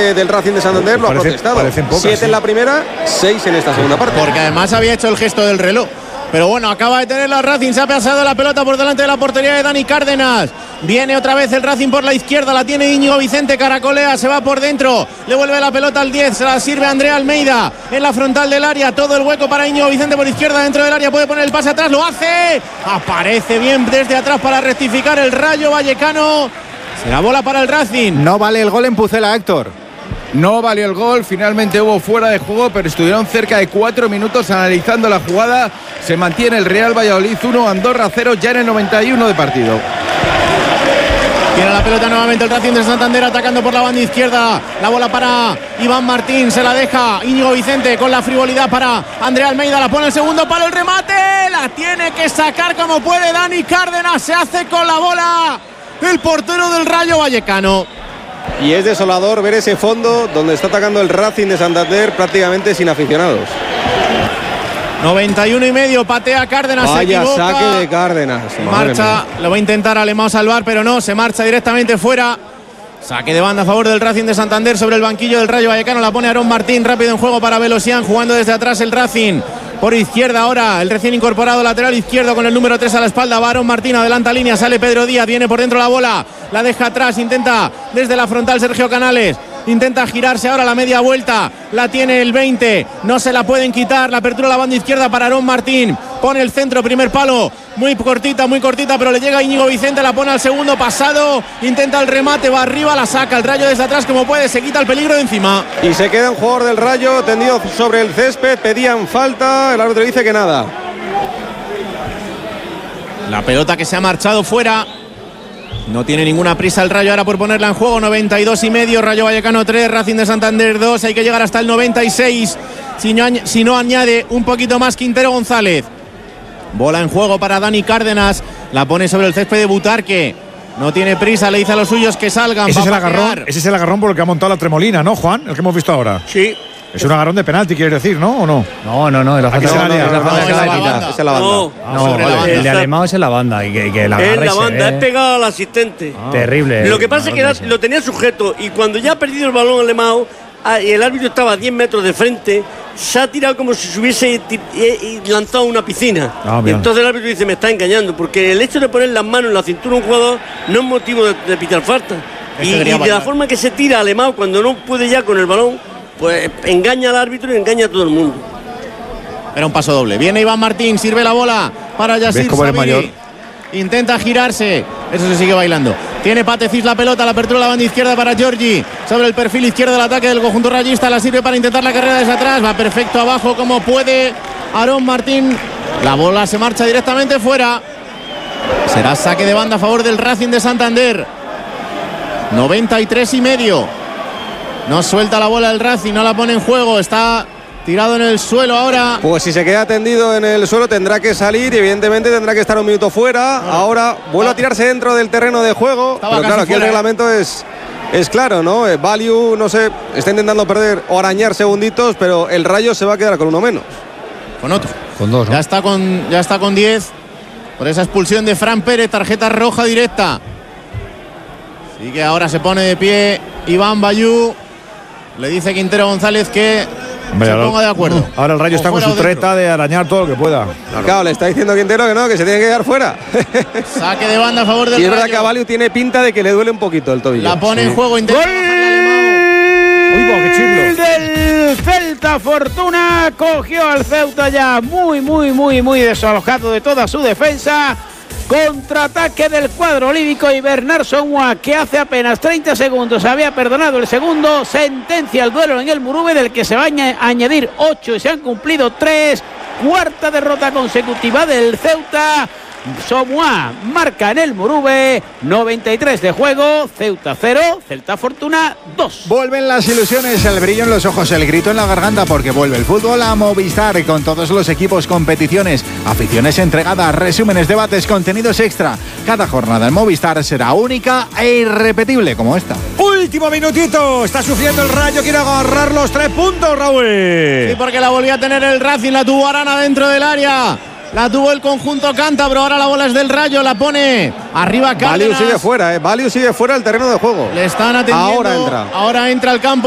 del Racing de Santander lo ha protestado. 7 en la primera, 6 en esta segunda parte. Porque además había hecho el gesto del reloj. Pero bueno, acaba de tener la Racing, se ha pasado la pelota por delante de la portería de Dani Cárdenas. Viene otra vez el Racing por la izquierda, la tiene Íñigo Vicente, caracolea, se va por dentro, le vuelve la pelota al 10, se la sirve Andrea Almeida en la frontal del área, todo el hueco para Íñigo Vicente por izquierda, dentro del área, puede poner el pase atrás, lo hace, aparece bien desde atrás para rectificar el Rayo Vallecano. Será bola para el Racing. No vale el gol en Pucela, Héctor. No valió el gol, finalmente hubo fuera de juego, pero estuvieron cerca de 4 minutos analizando la jugada. Se mantiene el Real Valladolid 1, Andorra 0 ya en el 91 de partido. Tiene la pelota nuevamente el Racing de Santander atacando por la banda izquierda. La bola para Iván Martín, se la deja Íñigo Vicente con la frivolidad para Andrea Almeida. La pone el segundo palo, el remate. La tiene que sacar como puede Dani Cárdenas. Se hace con la bola el portero del Rayo Vallecano. Y es desolador ver ese fondo donde está atacando el Racing de Santander prácticamente sin aficionados. 91,5, patea Cárdenas. Vaya, se equivoca. saque de Cárdenas. Marcha, lo va a intentar Alemão salvar, pero no, se marcha directamente fuera. Saque de banda a favor del Racing de Santander sobre el banquillo del Rayo Vallecano. La pone Aarón Martín, rápido en juego para Velosian, jugando desde atrás el Racing. Por izquierda ahora el recién incorporado lateral izquierdo con el número 3 a la espalda. Va Aarón Martín, adelanta línea, sale Pedro Díaz, viene por dentro la bola, la deja atrás, intenta desde la frontal Sergio Canales. Intenta girarse ahora la media vuelta. La tiene el 20. No se la pueden quitar. La apertura a la banda izquierda para Aarón Martín. Pone el centro, primer palo. Muy cortita, pero le llega Íñigo Vicente. La pone al segundo pasado. Intenta el remate, va arriba, la saca. El Rayo desde atrás como puede. Se quita el peligro de encima. Y se queda un jugador del Rayo tendido sobre el césped. Pedían falta. El árbitro dice que nada. La pelota que se ha marchado fuera. No tiene ninguna prisa el Rayo ahora por ponerla en juego. 92,5, Rayo Vallecano 3, Racing de Santander 2. Hay que llegar hasta el 96. Si no añade un poquito más Quintero González. Bola en juego para Dani Cárdenas. La pone sobre el césped de Butarque. No tiene prisa, le dice a los suyos que salgan. Ese es el agarrón por el que ha montado la tremolina, ¿no, Juan? El que hemos visto ahora. Sí. Es un agarrón de penalti, quiere decir, ¿no? ¿O no? No, la Aquí se la lía. Es la banda. No, el de Alemão es en la banda. Y que la es la banda, es pegado al asistente. Terrible. Lo que pasa es que lo tenía sujeto y cuando ya ha perdido el balón Alemão y el árbitro estaba a 10 metros de frente, se ha tirado como si se hubiese lanzado a una piscina. Y entonces el árbitro dice, me está engañando, porque el hecho de poner las manos en la cintura a un jugador no es motivo de pitar falta. Y de la forma que se tira Alemão cuando no puede ya con el balón, pues engaña al árbitro y engaña a todo el mundo. Era un paso doble. Viene Iván Martín, sirve la bola para Yassir Sabiri. Intenta girarse. Eso se sigue bailando. Tiene Patecis la pelota, la apertura a la banda izquierda para Giorgi. Sobre el perfil izquierdo del ataque del conjunto rayista. La sirve para intentar la carrera desde atrás. Va perfecto abajo como puede Aarón Martín. La bola se marcha directamente fuera. Será saque de banda a favor del Racing de Santander. 93,5. No suelta la bola el Racing, no la pone en juego. Está tirado en el suelo ahora. Pues si se queda tendido en el suelo tendrá que salir y evidentemente tendrá que estar un minuto fuera. Ahora vuelve a tirarse dentro del terreno de juego. Pero claro, aquí el reglamento es claro, ¿no? Value, no sé, está intentando perder o arañar segunditos, pero el Rayo se va a quedar con uno menos. Con otro. Con dos, ¿no? Ya está con 10. Por esa expulsión de Fran Pérez, tarjeta roja directa. Así que ahora se pone de pie Iván Bayú. Le dice Quintero González que se ponga de acuerdo. Ahora el Rayo está con su treta de arañar todo lo que pueda. Claro, le está diciendo Quintero que no, que se tiene que quedar fuera. Saque de banda a favor del Rayo. Y es verdad que a Value tiene pinta de que le duele un poquito el tobillo. La pone en juego. Intenta del Celta. Fortuna cogió al Ceuta ya muy desalojado de toda su defensa. Contraataque del cuadro olívico y Bernard Somua, que hace apenas 30 segundos había perdonado el segundo, sentencia el duelo en el Murube, del que se va a añadir 8 y se han cumplido 3. Cuarta derrota consecutiva del Ceuta. Somua marca en el Murube. 93 de juego. Ceuta 0, Celta Fortuna 2. Vuelven las ilusiones, el brillo en los ojos, el grito en la garganta, porque vuelve el fútbol a Movistar con todos los equipos, competiciones, aficiones entregadas, resúmenes, debates, contenidos extra. Cada jornada en Movistar será única e irrepetible como esta. Último minutito, está sufriendo el Rayo, quiere agarrar los 3 puntos, Raúl. Sí, porque la volvió a tener el Racing, la tuvo Arana dentro del área. La tuvo el conjunto cántabro, ahora la bola es del Rayo, la pone arriba Cárdenas. Value sigue fuera, Value sigue fuera del terreno de juego. Le están atendiendo. Ahora entra. Ahora entra al campo.